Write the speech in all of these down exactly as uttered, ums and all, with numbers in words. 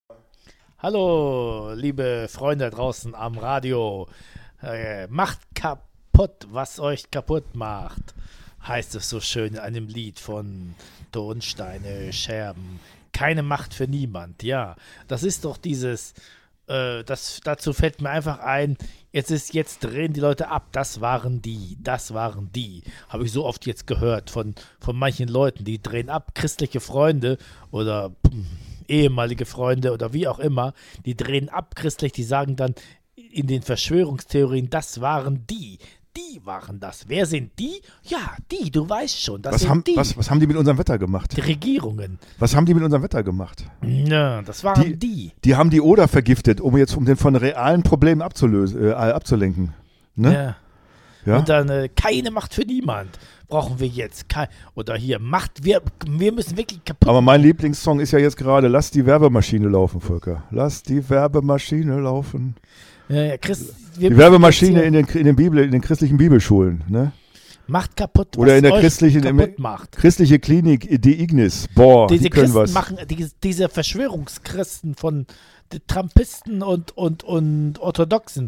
Hallo, liebe Freunde draußen am Radio. Äh, macht kaputt, was euch kaputt macht, heißt es so schön in einem Lied von Tonsteine Scherben. Keine Macht für niemand. Ja, das ist doch dieses, äh, das, dazu fällt mir einfach ein, jetzt ist, jetzt drehen die Leute ab. Das waren die, das waren die. Habe ich so oft jetzt gehört von, von manchen Leuten, die drehen ab, christliche Freunde oder ehemalige Freunde oder wie auch immer, die drehen ab christlich, die sagen dann in den Verschwörungstheorien, das waren die. Die waren das. Wer sind die? Ja, die, du weißt schon, das Was sind haben, die. was, was haben die mit unserem Wetter gemacht? Die Regierungen. Was haben die mit unserem Wetter gemacht? Ja, das waren Die, die. die haben die Oder vergiftet, um jetzt um den von realen Problemen abzulösen, äh, abzulenken. Ne? Ja. Ja? Und dann äh, keine Macht für niemand. Brauchen wir jetzt. Kei- Oder hier, Macht, wir, wir müssen wirklich kaputt. Aber mein Lieblingssong ist ja jetzt gerade Lass die Werbemaschine laufen, Volker. Lass die Werbemaschine laufen. Ja, ja, Chris, wir Die müssen Werbemaschine jetzt in den, in den, Bibel, in den christlichen Bibelschulen. Ne? hier Macht kaputt, Oder was in der euch christlichen kaputt macht. christliche Klinik, die Ignis. Boah, Diese die können Christen was. machen, die, diese Verschwörungschristen von die Trumpisten und, und, und Orthodoxen,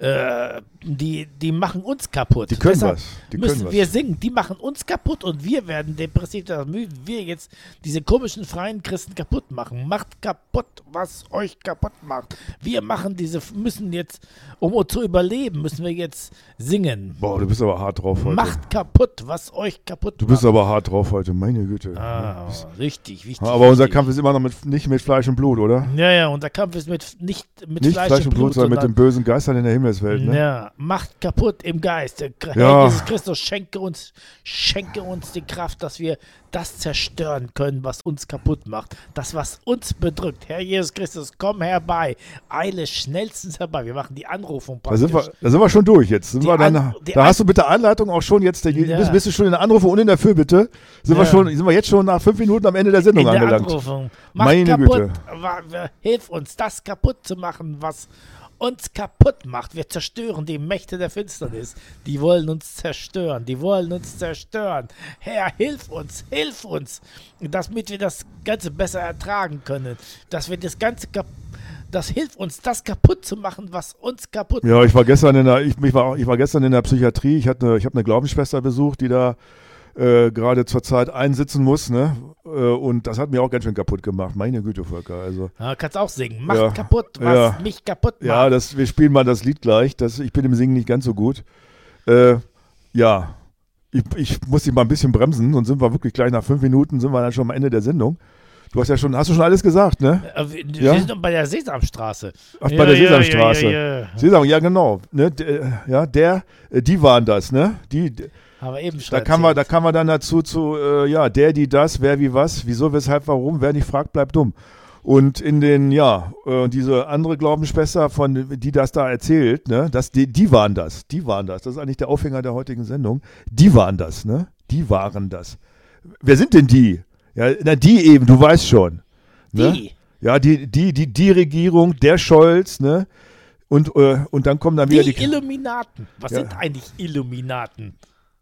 äh, die, die machen uns kaputt. Die können Deshalb was. Die müssen können was. wir singen, die machen uns kaputt und wir werden depressiv. Da müssen wir jetzt diese komischen freien Christen kaputt machen. Macht kaputt, was euch kaputt macht. Wir machen diese, müssen jetzt, um zu überleben, müssen wir jetzt singen. Boah, du bist aber hart drauf heute. Macht kaputt, was euch kaputt Du macht. bist aber hart drauf heute, meine Güte. Ah, richtig, wichtig. Aber unser wichtig. Kampf ist immer noch mit, nicht mit Fleisch und Blut, oder? Ja, ja, unser Kampf ist mit, nicht mit Nicht Fleisch, und Blut, sondern mit den bösen Geistern in der Himmelswelt. Ne? ja, macht kaputt im Geist. Der Herr Ja. Jesus Christus schenke uns, schenke uns die Kraft, dass wir das zerstören können, was uns kaputt macht. Das, was uns bedrückt. Herr Jesus Christus, komm herbei. Eile schnellstens herbei. Wir machen die Anrufung Da sind, praktisch. wir, da sind wir schon durch jetzt. Sind Die wir dann, An- die da An- hast du mit der Anleitung auch schon jetzt, Ja. bist, bist du schon in der Anrufe und in der Fürbitte, sind, wir Ja. schon, sind wir jetzt schon nach fünf Minuten am Ende der Sendung In der angelangt. Anrufung. Macht Meine kaputt. Güte. Wa- wa- Hilf uns, das kaputt zu machen, was uns kaputt macht. Wir zerstören die Mächte der Finsternis. Die wollen uns zerstören. Die wollen uns zerstören. Herr, hilf uns, hilf uns, damit wir das Ganze besser ertragen können. Dass wir das Ganze kaputt. Das hilft uns, das kaputt zu machen, was uns kaputt macht. Ja, ich war gestern in der, ich, ich war, ich war gestern in der Psychiatrie. Ich, hatte, ich habe eine Glaubensschwester besucht, die da äh, gerade zur Zeit einsitzen muss. Ne? Äh, und das hat mir auch ganz schön kaputt gemacht. Meine Güte, Volker. Also, Ja, kannst auch singen. Macht Ja. kaputt, was Ja. mich kaputt macht. ja, das, wir spielen mal das Lied gleich. Das, ich bin im Singen nicht ganz so gut. Äh, ja, ich, ich muss dich mal ein bisschen bremsen. Und sind wir wirklich gleich nach fünf Minuten, sind wir dann schon am Ende der Sendung. Du hast ja schon, hast du schon alles gesagt, ne? Äh, Wir Ja? wir sind doch bei der Sesamstraße. Ach, bei der Ja, ja, Sesamstraße. Ja, ja, ja. Sesam, ja genau. Ne, der, ja, der, äh, die waren das, ne? Die, d- Haben wir eben schon da kann man, da erzählt. kann man dann dazu zu, äh, ja, der, die, das, wer, wie, was, wieso, weshalb, warum, wer nicht fragt, bleibt dumm. Und in den, ja, äh, diese andere Glaubensschwester, von die das da erzählt, ne, das, die, die waren das, die waren das. Das ist eigentlich der Aufhänger der heutigen Sendung. Die waren das, ne? Die waren das. Wer sind denn die? Ja, na, die eben, du weißt schon. Ne? Die. Ja, die, die, die, die Regierung, der Scholz, ne? Und, äh, und dann kommen dann wieder Die die. Illuminaten. Was Ja. sind eigentlich Illuminaten?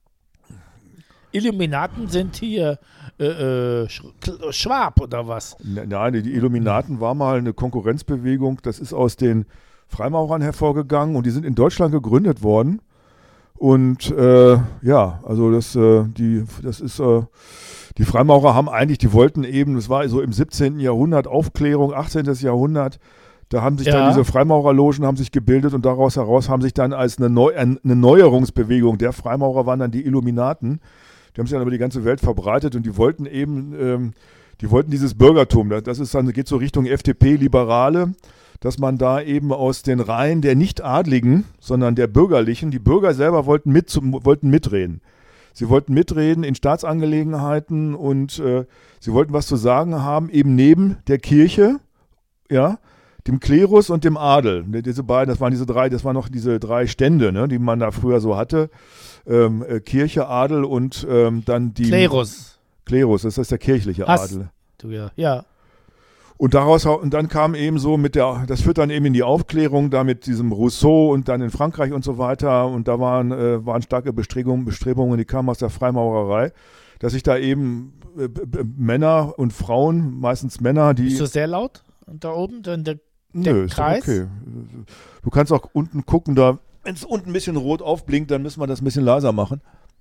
Illuminaten sind hier äh, äh, Sch Kl- Schwab oder was? Nein, die Illuminaten war mal eine Konkurrenzbewegung, das ist aus den Freimaurern hervorgegangen und die sind in Deutschland gegründet worden. Und äh, ja, also das, äh, die, das ist, äh, die Freimaurer haben eigentlich, die wollten eben, das war so im siebzehnten Jahrhundert, Aufklärung, achtzehnten Jahrhundert, da haben sich Ja. dann diese Freimaurerlogen haben sich gebildet und daraus heraus haben sich dann als eine, Neu eine Neuerungsbewegung der Freimaurer waren dann die Illuminaten. Die haben sich dann über die ganze Welt verbreitet und die wollten eben, ähm, die wollten dieses Bürgertum, das ist dann, geht so Richtung F D P, Liberale, dass man da eben aus den Reihen der Nicht-Adligen, sondern der Bürgerlichen, die Bürger selber wollten, mit, wollten mitreden. Sie wollten mitreden in Staatsangelegenheiten und äh, sie wollten was zu sagen haben, eben neben der Kirche, ja, dem Klerus und dem Adel. Diese beiden, das waren diese drei, das waren noch diese drei Stände, ne, die man da früher so hatte. Ähm, äh, Kirche, Adel und ähm, dann die Klerus. Klerus, das ist der kirchliche Hast- Adel. Du ja. Ja. Und daraus und dann kam eben so mit der, das führt dann eben in die Aufklärung, da mit diesem Rousseau und dann in Frankreich und so weiter. Und da waren, äh, waren starke Bestrebungen, Bestrebungen, die kamen aus der Freimaurerei, dass sich da eben äh, b- b- Männer und Frauen, meistens Männer, die. Bist du sehr laut? Und da oben, dann der, Nö, der ist doch Kreis? okay. Du kannst auch unten gucken, da, wenn es unten ein bisschen rot aufblinkt, dann müssen wir das ein bisschen leiser machen.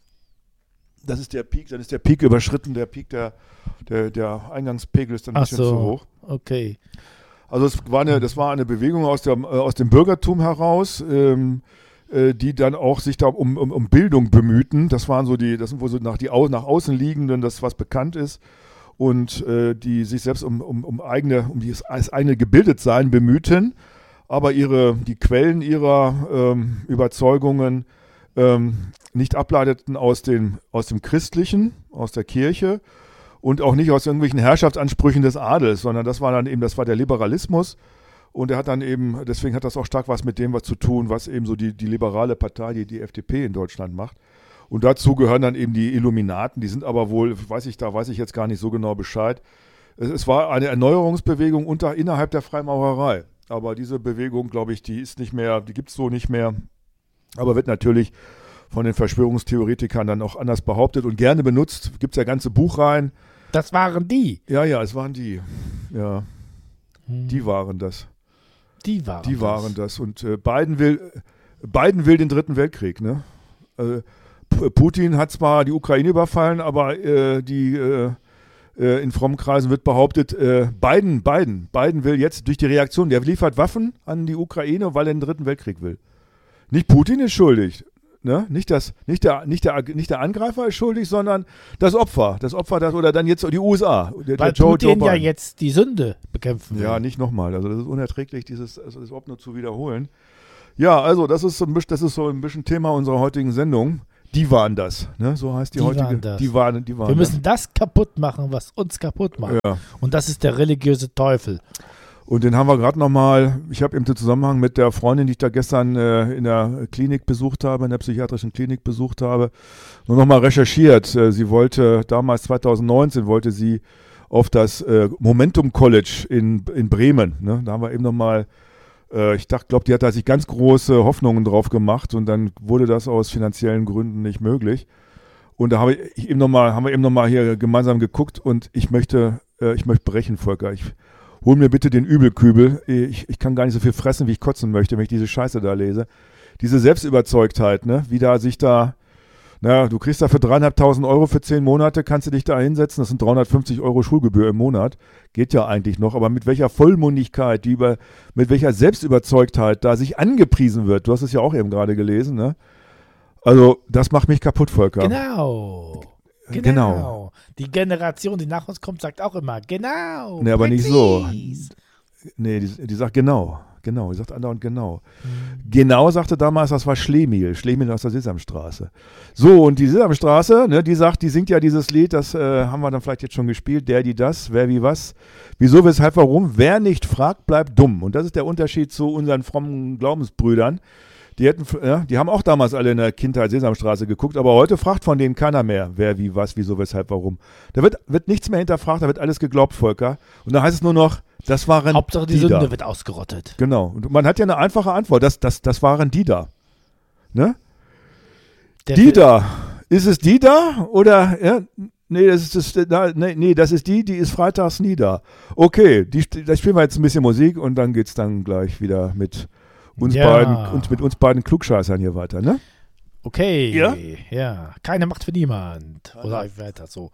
Das ist der Peak, dann ist der Peak überschritten, der Peak, der, der, der Eingangspegel ist dann ein Ach bisschen so. zu hoch. Okay. Also es war eine, das war eine Bewegung aus, der, äh, aus dem Bürgertum heraus, ähm, äh, die dann auch sich da um, um, um Bildung bemühten. Das waren so die, das sind wohl so nach, die au, nach außen liegenden, das was bekannt ist. Und äh, die sich selbst um, um, um eigene, um das, das eigene Gebildetsein bemühten, aber ihre, die Quellen ihrer ähm, Überzeugungen ähm, nicht ableiteten aus dem, aus dem Christlichen, aus der Kirche und auch nicht aus irgendwelchen Herrschaftsansprüchen des Adels, sondern das war dann eben, das war der Liberalismus und er hat dann eben, deswegen hat das auch stark was mit dem was zu tun, was eben so die, die liberale Partei, die, die F D P in Deutschland macht. Und dazu gehören dann eben die Illuminaten, die sind aber wohl, weiß ich, da weiß ich jetzt gar nicht so genau Bescheid. Es, es war eine Erneuerungsbewegung unter, innerhalb der Freimaurerei. Aber diese Bewegung, glaube ich, die ist nicht mehr, die gibt es so nicht mehr, aber wird natürlich von den Verschwörungstheoretikern dann auch anders behauptet und gerne benutzt. Gibt es ja ganze Buchreihen. Das waren die. Ja, ja, es waren die. Ja, Hm. die waren das. Die waren Die das. waren das. Und äh, Biden will, Biden will den Dritten Weltkrieg, ne? Äh, P- Putin hat zwar die Ukraine überfallen, aber äh, die äh, äh, in frommen Kreisen wird behauptet, äh, Biden, Biden, Biden will jetzt durch die Reaktion, der liefert Waffen an die Ukraine, weil er den Dritten Weltkrieg will. Nicht Putin ist schuldig. Ne? Nicht, das, nicht, der, nicht, der, nicht der Angreifer ist schuldig, sondern das Opfer. Das Opfer, das, oder dann jetzt die U S A. Der, Weil der Joe, Putin Joe ja Biden. jetzt die Sünde bekämpfen will. Ja, nicht nochmal. Also das ist unerträglich, dieses, also das überhaupt nur zu wiederholen. Ja, also das ist, so ein bisschen, das ist so ein bisschen Thema unserer heutigen Sendung. Die waren das. Ne? So heißt die, Die heutige. waren das. Die waren, die waren Wir müssen das kaputt machen, was uns kaputt macht. das. Ja. Und das ist der religiöse Teufel. Und den haben wir gerade nochmal, ich habe im Zusammenhang mit der Freundin, die ich da gestern äh, in der Klinik besucht habe, in der psychiatrischen Klinik besucht habe, nur nochmal recherchiert. Äh, sie wollte, damals zwanzig neunzehn, wollte sie auf das äh, Momentum College in, in Bremen. Ne? Da haben wir eben nochmal, äh, ich dachte, glaube, die hat da sich ganz große Hoffnungen drauf gemacht und dann wurde das aus finanziellen Gründen nicht möglich. Und da habe ich eben noch mal, haben wir eben nochmal hier gemeinsam geguckt und ich möchte, äh, ich möchte brechen, Volker. Ich hol mir bitte den Übelkübel. Ich, ich kann gar nicht so viel fressen, wie ich kotzen möchte, wenn ich diese Scheiße da lese. Diese Selbstüberzeugtheit, ne? Wie da sich da, naja, du kriegst da für dreieinhalbtausend Euro für zehn Monate, kannst du dich da hinsetzen, das sind dreihundertfünfzig Euro Schulgebühr im Monat. Geht ja eigentlich noch, aber mit welcher Vollmundigkeit, die über, mit welcher Selbstüberzeugtheit da sich angepriesen wird. Du hast es ja auch eben gerade gelesen, ne? Also, das macht mich kaputt, Volker. Genau. Genau. Genau. Die Generation, die nach uns kommt, sagt auch immer, genau. Nee, aber nicht so. präzis. Nee, die, die sagt genau. Genau, die sagt andauernd genau. Mhm. Genau sagte damals, das war Schlemiel. Schlemiel aus der Sesamstraße. So, und die Sesamstraße, ne, die sagt, die singt ja dieses Lied, das äh, haben wir dann vielleicht jetzt schon gespielt, der, die, das, wer, wie, was. Wieso, weshalb, warum? Wer nicht fragt, bleibt dumm. Und das ist der Unterschied zu unseren frommen Glaubensbrüdern. Die, hätten, ja, die haben auch damals alle in der Kindheit Sesamstraße geguckt, aber heute fragt von denen keiner mehr, wer, wie, was, wieso, weshalb, warum. Da wird, wird nichts mehr hinterfragt, da wird alles geglaubt, Volker. Und da heißt es nur noch, das waren Hauptsache die, die Sünde da. wird ausgerottet. Genau. Und man hat ja eine einfache Antwort, das, das, das waren die da. Ne? Der Die Film- da. Ist es die da? Oder, ja, nee, das ist, das, na, nee, nee, das ist die, die ist freitags nie da. Okay, die, da spielen wir jetzt ein bisschen Musik und dann geht's dann gleich wieder mit uns Ja. beiden und mit uns beiden Klugscheißern hier weiter, ne? Okay, Ja? ja. Keine Macht für niemand. Oder weiter so.